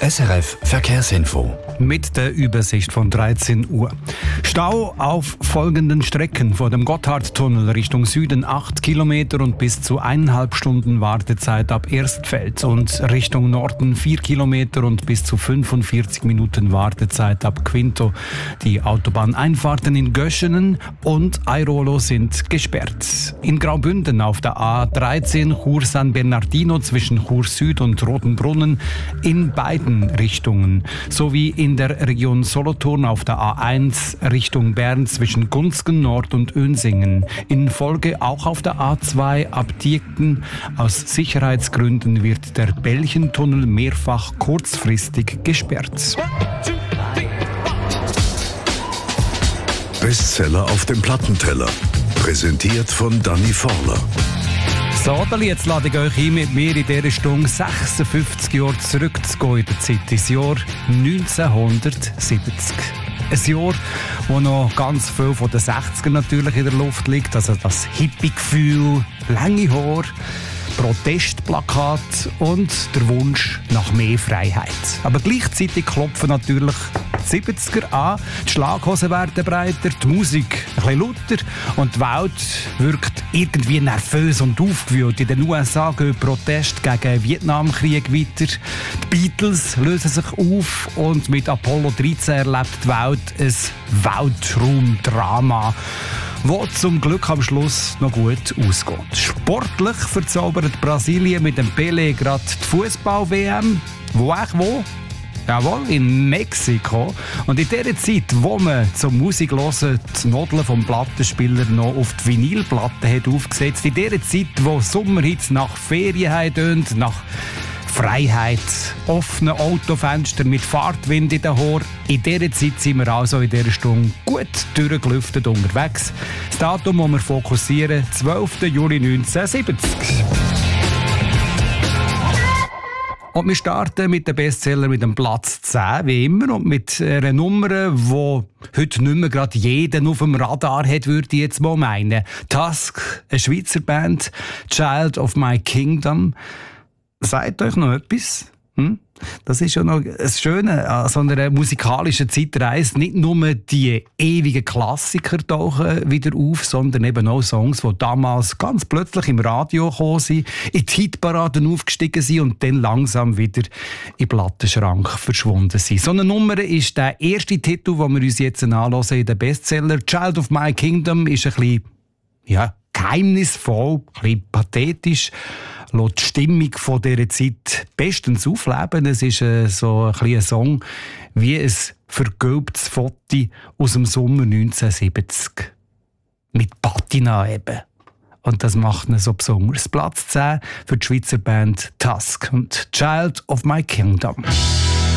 SRF Verkehrsinfo. Mit der Übersicht von 13 Uhr. Stau auf folgenden Strecken: vor dem Gotthardtunnel Richtung Süden 8 Kilometer und bis zu 1,5 Stunden Wartezeit ab Erstfeld. Und Richtung Norden 4 Kilometer und bis zu 45 Minuten Wartezeit ab Quinto. Die Autobahneinfahrten in Göschenen und Airolo sind gesperrt. In Graubünden auf der A13 Chur-San Bernardino zwischen Chur Süd und Rotenbrunnen in beiden Richtungen, sowie in der Region Solothurn auf der A1 Richtung Bern zwischen Gunzgen Nord und Önsingen. In Folge auch auf der A2 ab Dieken. Aus Sicherheitsgründen wird der Belchentunnel mehrfach kurzfristig gesperrt. Bestseller auf dem Plattenteller. Präsentiert von Danny Forler. So, jetzt lade ich euch ein, mit mir in dieser Stunde 56 Jahre zurückzugehen in der Zeit, ins Jahr 1970. Ein Jahr, wo noch ganz viel von den 60ern natürlich in der Luft liegt. Also das Hippie-Gefühl, lange Haare, Protestplakat und der Wunsch nach mehr Freiheit. Aber gleichzeitig klopfen natürlich die 70er an. Die Schlaghosen werden breiter, die Musik ein bisschen lauter und die Welt wirkt irgendwie nervös und aufgewühlt. In den USA gehen Proteste gegen den Vietnamkrieg weiter. Die Beatles lösen sich auf und mit Apollo 13 erlebt die Welt ein Weltraumdrama, wo zum Glück am Schluss noch gut ausgeht. Sportlich verzaubert Brasilien mit dem Pelé gerade die Fußball-WM. Wo? Jawohl, in Mexiko. Und in der Zeit, wo man zum Musik hören die Nodeln vom Plattenspieler noch auf die Vinylplatte hat aufgesetzt, in der Zeit, wo Sommerhits nach Ferien tönt, nach Freiheit, offene Autofenster mit Fahrtwind in den Haaren. In dieser Zeit sind wir also in dieser Stunde gut durchgelüftet unterwegs. Das Datum, das wir fokussieren, 12. Juli 1970. Und wir starten mit dem Bestseller mit dem Platz 10, wie immer, und mit einer Nummer, die heute nicht mehr gerade jeden auf dem Radar hat, würde ich jetzt mal meinen. Tusk, eine Schweizer Band, Child of My Kingdom. Sagt euch noch etwas? Das ist ja noch das Schöne an so einer musikalischen Zeitreise. Nicht nur die ewigen Klassiker tauchen wieder auf, sondern eben auch Songs, die damals ganz plötzlich im Radio gekommen sind, in die Hitparaden aufgestiegen sind und dann langsam wieder im Plattenschrank verschwunden sind. So eine Nummer ist der erste Titel, den wir uns jetzt anhören in den Bestseller. Child of My Kingdom ist ein bisschen, geheimnisvoll, ein bisschen pathetisch, lässt die Stimmung von dieser Zeit bestens aufleben. Es ist so ein Song wie ein vergilbtes Foto aus dem Sommer 1970. Mit Patina eben. Und das macht ihn so besonders. Platz 10 für die Schweizer Band Tusk und Child of My Kingdom.